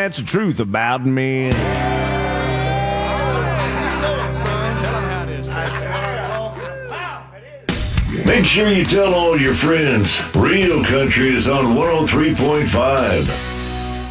that's the truth about me. Make sure you tell all your friends. Real Country is on 103.5.